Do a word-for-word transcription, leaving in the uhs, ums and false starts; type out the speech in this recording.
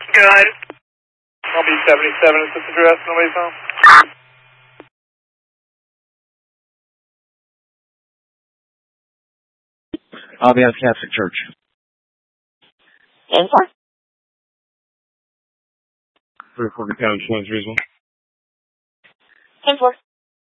Good. I'll be seventy-seven at this address. Nobody's home. I'll be at Catholic Church. ten four. three four County, twenty-three as well. ten four.